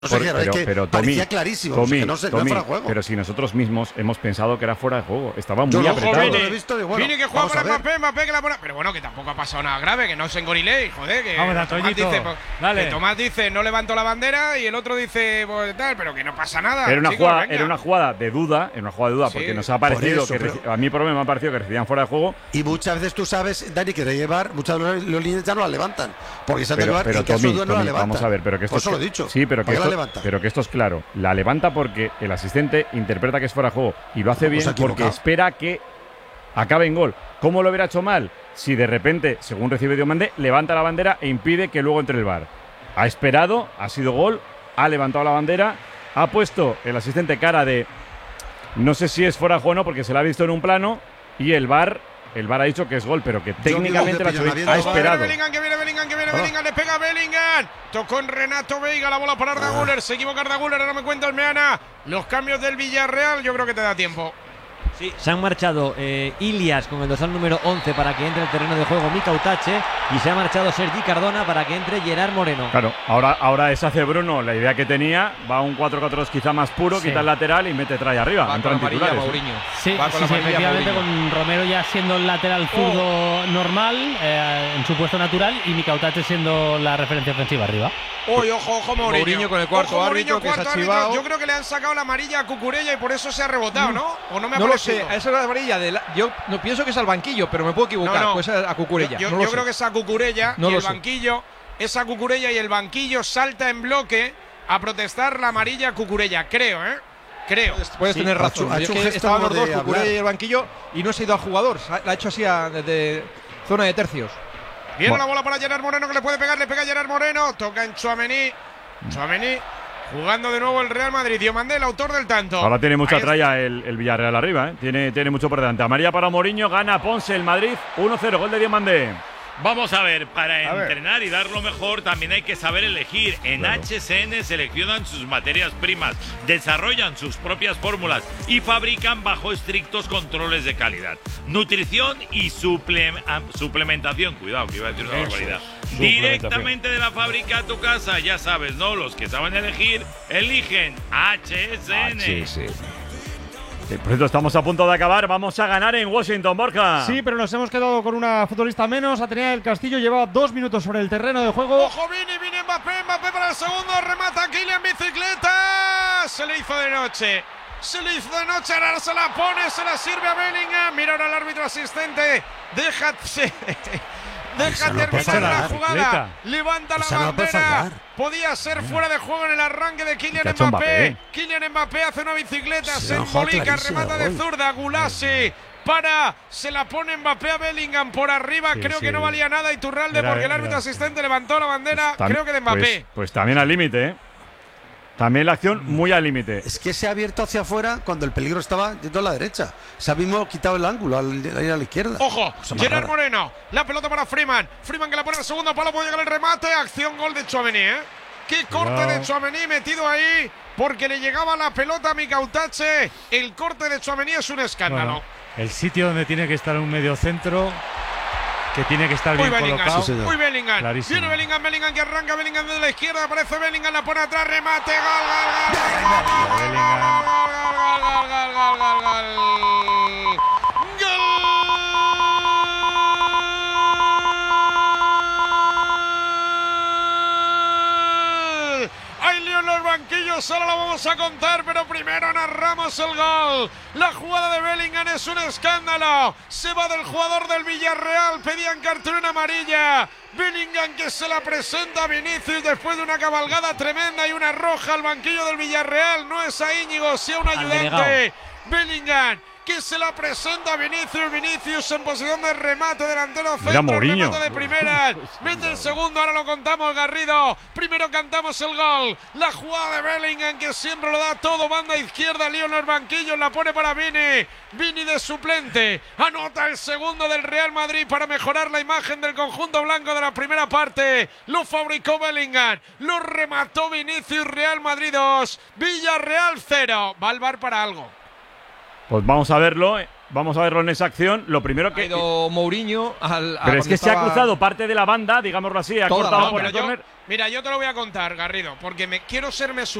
No sé, pero parecía clarísimo, Tommy, que no fuera de juego. Pero si nosotros mismos hemos pensado que era fuera de juego, estaba muy apretado. Vini que juega para Mbappé que la pone. Pero bueno, que tampoco ha pasado nada grave, que no se engorilé, joder, que vamos, Tomás dice no levanto la bandera y el otro dice pues, tal, pero que no pasa nada. Era una jugada de duda, sí, porque nos ha parecido a mí por lo menos me ha parecido que recibían fuera de juego. Y muchas veces tú sabes, Dani, que de llevar, muchas veces los líneas ya no la levantan, porque se han de llevar pero en caso de duda no la levantan. Vamos a ver, pero que esto lo he dicho. Sí, pero que esto es claro. La levanta porque el asistente interpreta que es fuera de juego y lo hace bien porque espera que acabe en gol. ¿Cómo lo hubiera hecho mal? Si de repente, según recibe Diomandé, levanta la bandera e impide que luego entre el VAR. Ha esperado, ha sido gol, ha levantado la bandera, ha puesto el asistente cara de no sé si es fuera de juego o no porque se la ha visto en un plano y el VAR ha dicho que es gol, pero que técnicamente ha esperado. Bellingham, le pega a Bellingham. Tocó en Renato Veiga, la bola para Arda Güler. Se equivoca Arda Güler, ahora me cuentas, Meana. Los cambios del Villarreal, yo creo que te da tiempo. Sí, se han marchado Ilias con el dorsal número 11 para que entre el terreno de juego Mika Utache y se ha marchado Sergi Cardona para que entre Gerard Moreno. Claro, ahora es hace Bruno, la idea que tenía, va a un 4-4-2 quizá más puro, quita el lateral y mete trae arriba. Va con amarilla Mourinho. Sí, efectivamente, con Romero ya siendo el lateral zurdo normal, en su puesto natural, y Mika Utache siendo la referencia ofensiva arriba. Ojo, Mourinho con el cuarto árbitro que se ha chivado. Yo creo que le han sacado la amarilla a Cucurella y por eso se ha rebotado, ¿no? ¿O no me ha No lo sé, esa es la amarilla yo no pienso que es al banquillo, pero me puedo equivocar, pues a Cucurella. Yo creo que es a Cucurella y el banquillo, esa Cucurella y el banquillo salta en bloque a protestar la amarilla a Cucurella, creo. Puedes tener razón. Es que estaban los dos, Cucurella y el banquillo, y no se ha ido al jugador, la ha hecho así desde zona de tercios. Viene la bola para Gerard Moreno que le puede pegar, le pega Gerard Moreno, toca en Tchouaméni, jugando de nuevo el Real Madrid. Diomandé, el autor del tanto. Ahora tiene mucha tralla el Villarreal arriba, Tiene mucho por delante. Amarilla para Mourinho, gana Ponce el Madrid, 1-0, gol de Diomandé. Vamos a ver, para entrenar y dar lo mejor también hay que saber elegir. En HSN seleccionan sus materias primas, desarrollan sus propias fórmulas y fabrican bajo estrictos controles de calidad. Nutrición y suplementación. Cuidado, que iba a decir una barbaridad. Directamente de la fábrica a tu casa, ya sabes, ¿no? Los que saben elegir, eligen HSN. Por cierto, estamos a punto de acabar. Vamos a ganar en Washington, Borja. Sí, pero nos hemos quedado con una futbolista menos. Atenea del Castillo lleva 2 minutos sobre el terreno de juego. Ojo, Vini Mbappé para el segundo. Remata Kylian, bicicleta. Se le hizo de noche. Ahora se la pone, se la sirve a Bellingham. Mira ahora el árbitro asistente. Déjate terminar la jugada. Levanta la bandera. Podía ser fuera de juego en el arranque de Kylian Mbappé. Kylian Mbappé hace una bicicleta, se embolica, remata de zurda. Gulasi se la pone Mbappé a Bellingham por arriba. Creo que no valía nada Iturralde porque el árbitro asistente levantó la bandera. Creo que de Mbappé. Pues también al límite, También la acción muy al límite. Es que se ha abierto hacia afuera cuando el peligro estaba yendo a la derecha. Se ha mismo quitado el ángulo al ir a la izquierda. Ojo, Gerard Moreno. La pelota para Freeman. Freeman que la pone al segundo palo. Puede llegar el remate. Acción, gol de Tchouaméni, Qué corte de Tchouaméni metido ahí. Porque le llegaba la pelota a Mika Utache. El corte de Tchouaméni es un escándalo. Bueno, el sitio donde tiene que estar un mediocentro, que tiene que estar bien colocado. Muy Bellingham. Clarísimo. Viene Bellingham que arranca. Bellingham desde la izquierda. Aparece Bellingham, la pone atrás. Remate. Gol. Hay lío en los banquillos, solo lo vamos a contar, pero primero narramos el gol. La jugada de Bellingham es un escándalo. Se va del jugador del Villarreal, pedían cartulina amarilla. Bellingham que se la presenta a Vinicius después de una cabalgada tremenda y una roja al banquillo del Villarreal. No es a Íñigo, sí a un ayudante. Bellingham que se la presenta a Vinicius en posición de remate, delantero centro, remate de primera, mete el segundo, ahora lo contamos Garrido, primero cantamos el gol, la jugada de Bellingham que siempre lo da todo, banda izquierda, lío en los banquillos, la pone para Vini de suplente, anota el segundo del Real Madrid para mejorar la imagen del conjunto blanco de la primera parte, lo fabricó Bellingham, lo remató Vinicius, Real Madrid 2, Villarreal 0, va al VAR para algo. Pues vamos a verlo. vamos a verlo en esa acción. Lo primero que. Ha ido Mourinho pero es que se ha cruzado parte de la banda, digámoslo así, ha cortado por el córner. Mira, yo te lo voy a contar, Garrido, porque quiero ser mesurado.